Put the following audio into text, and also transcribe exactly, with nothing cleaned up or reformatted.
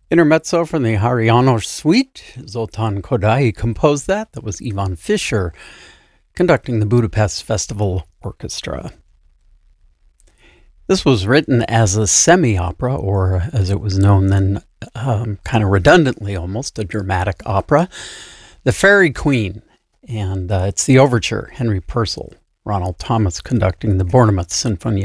Intermezzo from the Hariano Suite. Zoltan Kodály composed that. That was Ivan Fischer conducting the Budapest Festival Orchestra. This was written as a semi-opera, or as it was known then, um, kind of redundantly almost, a dramatic opera, The Fairy Queen. And uh, it's the overture, Henry Purcell, Ronald Thomas conducting the Bournemouth Sinfonia.